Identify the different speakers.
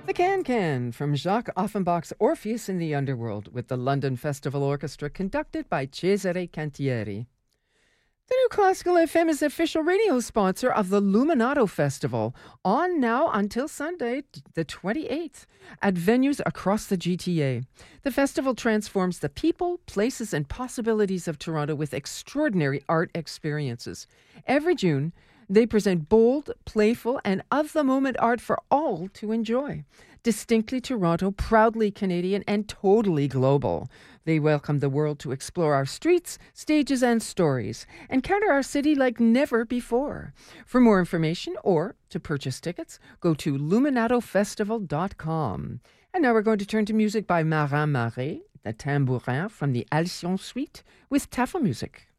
Speaker 1: The Can-Can from Jacques Offenbach's Orpheus in the Underworld with the London Festival Orchestra conducted by Cesare Cantieri. The New Classical FM is the official radio sponsor of the Luminato Festival, on now until Sunday, the 28th, at venues across the GTA. The festival transforms the people, places, and possibilities of Toronto with extraordinary art experiences. Every June, they present bold, playful, and of-the-moment art for all to enjoy. Distinctly Toronto, proudly Canadian, and totally global. They welcome the world to explore our streets, stages, and stories, encounter our city like never before. For more information or to purchase tickets, go to luminatofestival.com. And now we're going to turn to music by Marin Marais, the tambourin from the Alcyon Suite, with Tafelmusik.